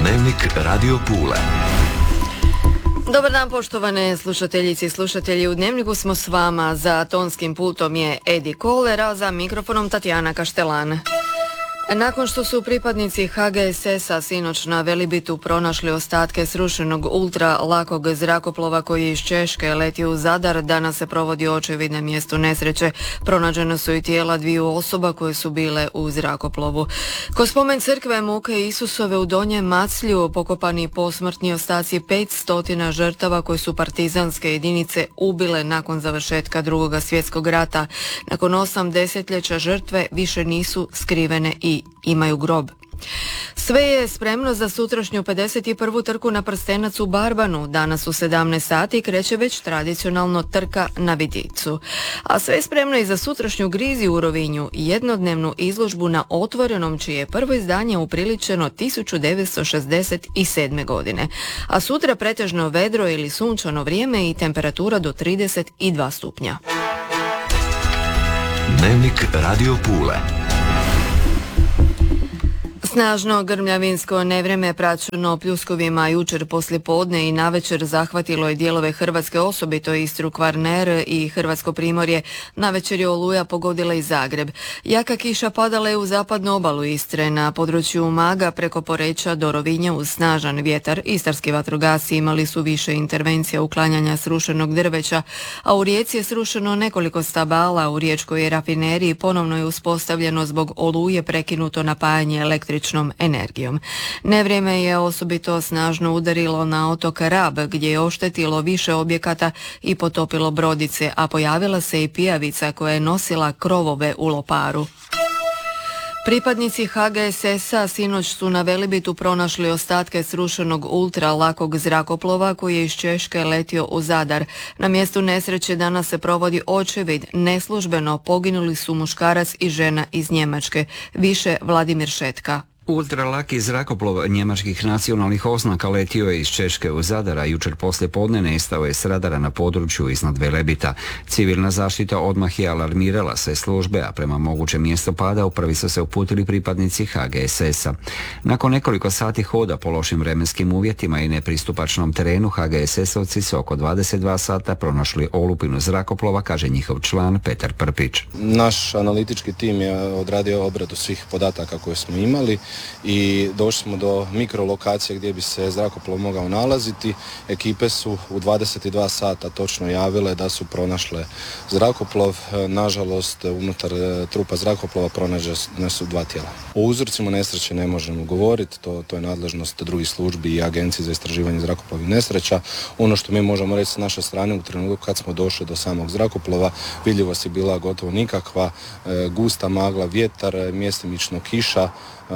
Dnevnik Radio Pule. Dobar dan poštovane slušateljice i slušatelji, u Dnevniku smo s vama, za tonskim pultom je Edi Koler, a za mikrofonom Tatjana Kaštelan. Nakon što su pripadnici HGSS-a sinoć na Velibitu pronašli ostatke srušenog ultra lakog zrakoplova koji je iz Češke letio u Zadar, danas se provodi očevid na mjestu nesreće. Pronađena su i tijela dviju osoba koje su bile u zrakoplovu. Ko spomen crkve Muke Isusove u Donjem Maclju pokopani posmrtni ostaci 500 žrtava koje su partizanske jedinice ubile nakon završetka Drugog svjetskog rata. Nakon 8 desetljeća žrtve više nisu skrivene i imaju grob. Sve je spremno za sutrašnju 51. trku na prstenac u Barbanu. Danas u 17 sati kreće već tradicionalno trka na vidicu. A sve je spremno i za sutrašnju Grizi u Rovinju, jednodnevnu izložbu na otvorenom, čije je prvo izdanje upriličeno 1967. godine. A sutra pretežno vedro ili sunčano vrijeme i temperatura do 32 stupnja. Dnevnik Radio Pule. Snažno grmljavinsko nevrijeme praćeno pljuskovima jučer poslijepodne i navečer zahvatilo je dijelove Hrvatske, osobito Istru, Kvarner i Hrvatsko primorje. Navečer je oluja pogodila i Zagreb. Jaka kiša padala je u zapadnu obalu Istre, na području Umaga preko Poreča do Rovinja uz snažan vjetar. Istarski vatrogasci imali su više intervencija uklanjanja srušenog drveća, a u Rijeci je srušeno nekoliko stabala. U riječkoj rafineriji ponovno je uspostavljeno zbog oluje prekinuto napajanje električnom energijom. Nevrijeme je osobito snažno udarilo na otok Rab, gdje je oštetilo više objekata i potopilo brodice, a pojavila se i pijavica koja je nosila krovove u Loparu. Pripadnici HGSS-a sinoć su na Velibitu pronašli ostatke srušenog ultra lakog zrakoplova koji je iz Češke letio u Zadar. Na mjestu nesreće danas se provodi očevid. Neslužbeno poginuli su muškarac i žena iz Njemačke. Više Vladimir Šetka. Ultralaki zrakoplov njemačkih nacionalnih oznaka letio je iz Češke u Zadar, a jučer poslije podne nestao je s radara na području iznad Velebita. Civilna zaštita odmah je alarmirala sve službe, a prema mogućem mjestu pada u prvi su se uputili pripadnici HGSS-a. Nakon nekoliko sati hoda po lošim vremenskim uvjetima i nepristupačnom terenu, HGSS-ovci su oko 22 sata pronašli olupinu zrakoplova, kaže njihov član Petar Prpić. Naš analitički tim je odradio obradu svih podataka koje smo imali i došli smo do mikrolokacije gdje bi se zrakoplov mogao nalaziti. Ekipe su u 22 sata točno javile da su pronašle zrakoplov. Nažalost, unutar trupa zrakoplova pronađene su 2 tijela. O uzrocima nesreće ne možemo govoriti, to je nadležnost drugih službi i agencije za istraživanje zrakoplovnih nesreća. Ono što mi možemo reći s naše strane, u trenutku kad smo došli do samog zrakoplova, vidljivost je bila gotovo nikakva, gusta magla, vjetar, mjestimično kiša.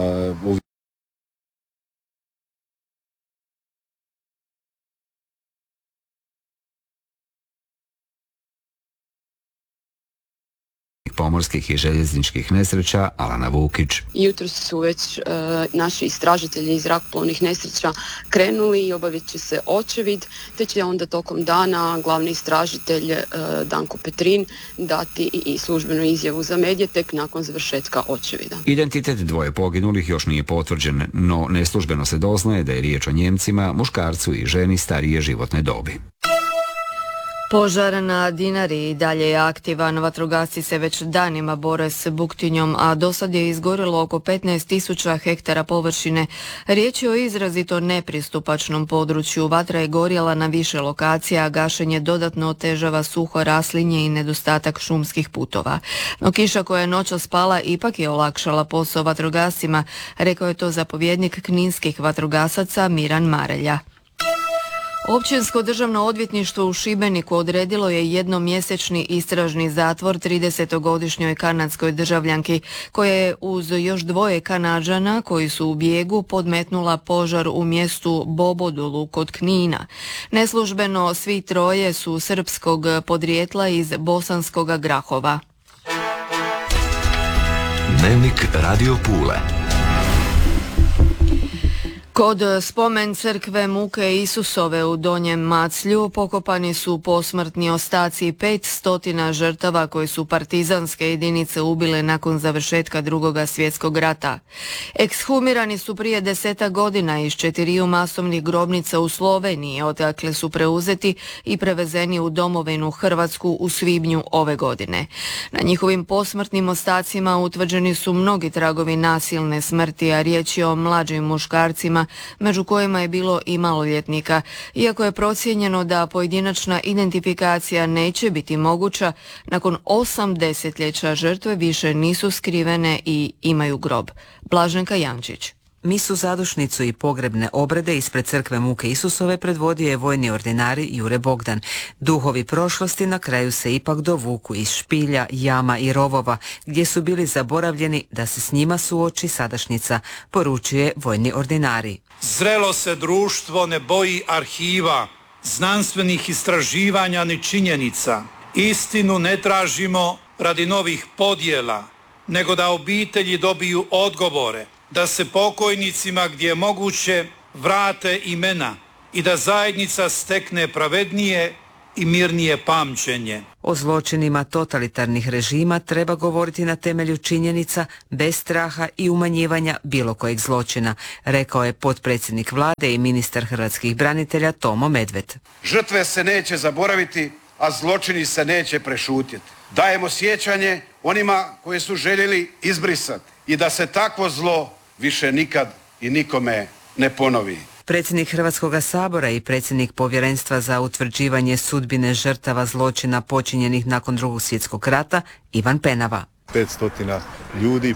Pomorskih i željezničkih nesreća Alana Vukić. Jutros su već naši istražitelji iz zrakoplovnih nesreća krenuli i obavit će se očevid, te će onda tokom dana glavni istražitelj Danko Petrin dati i službenu izjavu za medije tek nakon završetka očevida. Identitet dvoje poginulih još nije potvrđen, no neslužbeno se doznaje da je riječ o Njemcima, muškarcu i ženi starije životne dobi. Požar na Dinari i dalje je aktivan. Vatrogasci se već danima bore s buktinjom, a dosad je izgorilo oko 15.000 hektara površine. Riječ je o izrazito nepristupačnom području. Vatra je gorjela na više lokacija, a gašenje dodatno otežava suho raslinje i nedostatak šumskih putova. No kiša koja je noćas spala ipak je olakšala posao vatrogascima, rekao je to zapovjednik kninskih vatrogasaca Miran Marelja. Općinsko državno odvjetništvo u Šibeniku odredilo je jednomjesečni istražni zatvor 30-godišnjoj kanadskoj državljanki koja je uz još 2 Kanađana koji su u bijegu podmetnula požar u mjestu Bobodulu kod Knina. Neslužbeno svi 3 su srpskog podrijetla iz Bosanskoga Grahova. Dnevnik Radio Pule. Kod spomen crkve Muke Isusove u Donjem Maclju pokopani su posmrtni ostaci 500 žrtava koje su partizanske jedinice ubile nakon završetka Drugog svjetskog rata. Ekshumirani su prije 10 godina iz 4 masovnih grobnica u Sloveniji, odakle su preuzeti i prevezeni u domovinu Hrvatsku u svibnju ove godine. Na njihovim posmrtnim ostacima utvrđeni su mnogi tragovi nasilne smrti, a riječ je o mlađim muškarcima, među kojima je bilo i maloljetnika. Iako je procijenjeno da pojedinačna identifikacija neće biti moguća, nakon 8 desetljeća žrtve više nisu skrivene i imaju grob. Blaženka Jančić. Misu zadušnicu i pogrebne obrede ispred crkve Muke Isusove predvodio je vojni ordinari Jure Bogdan. Duhovi prošlosti na kraju se ipak dovuku iz špilja, jama i rovova, gdje su bili zaboravljeni da se s njima suoči sadašnjica, poručuje vojni ordinari. Zrelo se društvo ne boji arhiva, znanstvenih istraživanja ni činjenica. Istinu ne tražimo radi novih podjela, nego da obitelji dobiju odgovore, da se pokojnicima gdje je moguće vrate imena i da zajednica stekne pravednije i mirnije pamćenje. O zločinima totalitarnih režima treba govoriti na temelju činjenica, bez straha i umanjivanja bilo kojeg zločina, rekao je potpredsjednik vlade i ministar hrvatskih branitelja Tomo Medved. Žrtve se neće zaboraviti, a zločini se neće prešutjeti. Dajemo sjećanje onima koji su željeli izbrisati i da se takvo zlo više nikad i nikome ne ponovi. Predsjednik Hrvatskog sabora i predsjednik Povjerenstva za utvrđivanje sudbine žrtava zločina počinjenih nakon Drugog svjetskog rata Ivan Penava. 500 ljudi,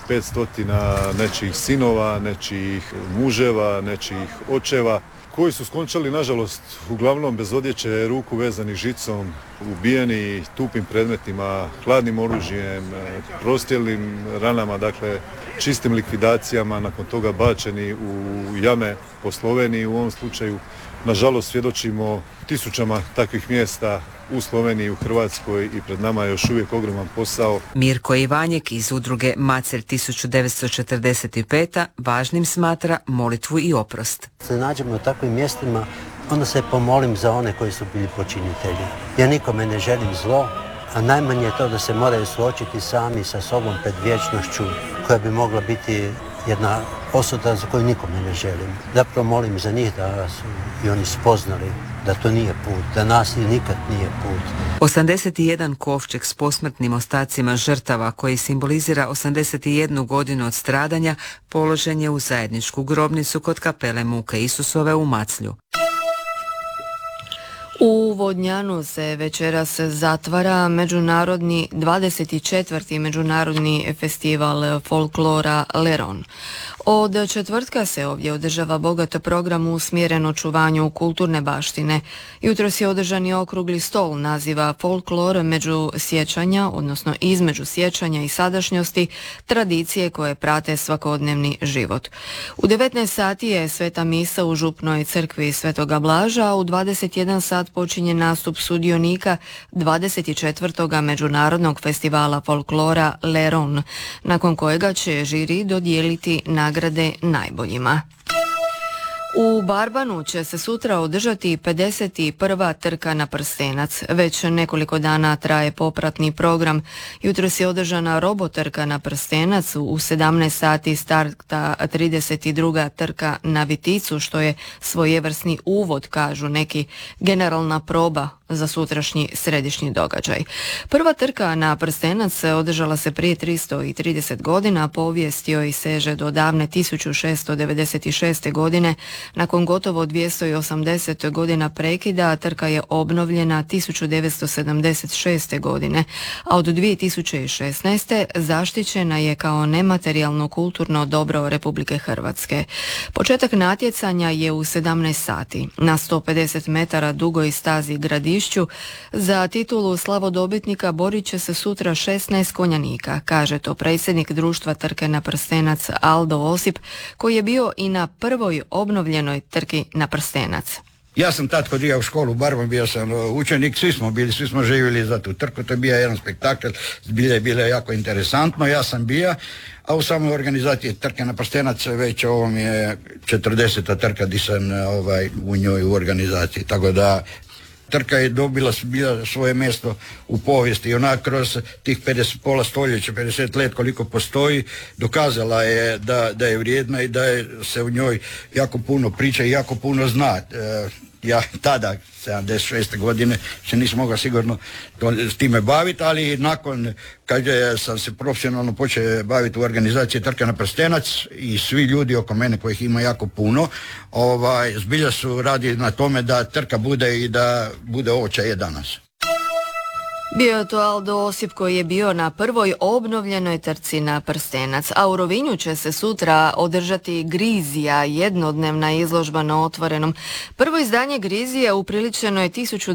500 nečijih sinova, nečijih muževa, nečijih očeva, koji su skončali, nažalost, uglavnom bez odjeće, ruku vezanih žicom, ubijeni tupim predmetima, hladnim oružjem, prostjelim ranama, dakle čistim likvidacijama, nakon toga bačeni u jame po Sloveniji. U ovom slučaju, nažalost, svjedočimo tisućama takvih mjesta u Sloveniji, u Hrvatskoj i pred nama je još uvijek ogroman posao. Mirko Ivanjek iz udruge Macelj 1945. važnim smatra molitvu i oprost. Se nađemo na takvim mjestima, onda se pomolim za one koji su bili počinitelji. Ja nikome ne želim zlo, a najmanje je to da se moraju suočiti sami sa sobom pred vječnošću, koja bi mogla biti jedna osuda za koju nikome ne želim. Zapravo molim za njih da su i oni spoznali da to nije put, da nasilje nikad nije put. 81 kovčeg s posmrtnim ostacima žrtava koji simbolizira 81 godinu od stradanja položen je u zajedničku grobnicu kod kapele Muke Isusove u Maclju. U Vodnjanu se večeras zatvara 24. međunarodni festival folklora Leron. Od četvrtka se ovdje održava bogat program usmjeren očuvanju kulturne baštine. Jutros je održan i okrugli stol naziva Folklor među sjećanja, odnosno između sjećanja i sadašnjosti, tradicije koje prate svakodnevni život. U 19 sati je sveta misa u župnoj crkvi Svetoga Blaža, a u 21 sat počinje nastup sudionika 24. međunarodnog festivala folklora Leron, nakon kojega će žiri dodijeliti nagrade najboljima. U Barbanu će se sutra održati 51. trka na prstenac. Već nekoliko dana traje popratni program. Jutros je održana robotrka na prstenac, u 17 sati starta 32. trka na Viticu, što je svojevrsni uvod, kažu neki, generalna proba za sutrašnji središnji događaj. Prva trka na prstenac održala se prije 330 godina, povijest joj seže do davne 1696. godine. Nakon gotovo 280 godina prekida, trka je obnovljena 1976. godine, a od 2016. zaštićena je kao nematerijalno kulturno dobro Republike Hrvatske. Početak natjecanja je u 17 sati. Na 150 metara dugoj stazi Gradišću za titulu slavodobitnika borit će se sutra 16 konjanika, kaže to predsjednik društva trke na prstenac Aldo Osip, koji je bio i na prvoj obnovljenoj trki na prstenac. Ja sam tad kad u školu, barvom bio sam učenik, svi smo živjeli za tu trku, to je bio jedan spektakl, bilo je jako interesantno, ja sam bio, a u samoj organizaciji trke na prstenac već ovo mi je 40. trka di sam u njoj u organizaciji, tako da trka je dobila svoje mjesto u povijesti i ona kroz tih pola stoljeća, 50 let koliko postoji, dokazala je da je vrijedna i da se u njoj jako puno priča i jako puno zna. Ja tada, 76. godine, se nisam mogao sigurno s time baviti, ali nakon kad sam se profesionalno počeo baviti u organizaciji trke na prstenac i svi ljudi oko mene kojih ima jako puno, zbilja su radi na tome da trka bude i da bude ovo čo je danas. Bio je to Aldo Osip koji je bio na prvoj obnovljenoj trci na prstenac, a u Rovinju će se sutra održati Grizija, jednodnevna izložba na otvorenom. Prvo izdanje Grizije upriličeno je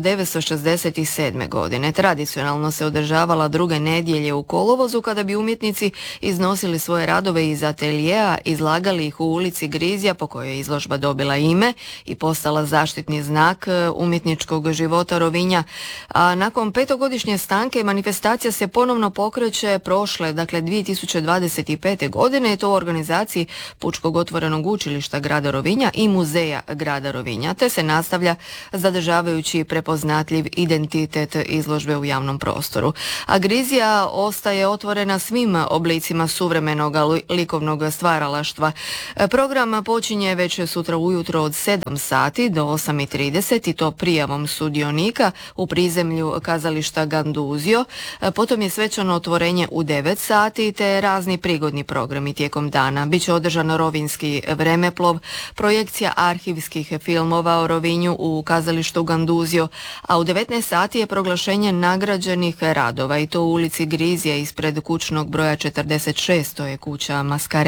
1967. godine. Tradicionalno se održavala druge nedjelje u kolovozu kada bi umjetnici iznosili svoje radove iz ateljeja, izlagali ih u ulici Grizija po kojoj je izložba dobila ime i postala zaštitni znak umjetničkog života Rovinja. A nakon 5-godišnje stanke manifestacija se ponovno pokreće prošle, dakle 2025. godine i to u organizaciji Pučkog otvorenog učilišta grada Rovinja i muzeja grada Rovinja, te se nastavlja zadržavajući prepoznatljiv identitet izložbe u javnom prostoru. A Grizija ostaje otvorena svim oblicima suvremenog likovnog stvaralaštva. Program počinje već sutra ujutro od 7 sati do 8:30 i to prijavom sudionika u prizemlju kazališta Ganduzio, potom je svečano otvorenje u 9 sati te razni prigodni programi tijekom dana. Biće održan rovinjski vremeplov, projekcija arhivskih filmova o Rovinju u kazalištu Ganduzio, a u 19 sati je proglašenje nagrađenih radova i to u ulici Grizija ispred kućnog broja 46, to je kuća Maskare.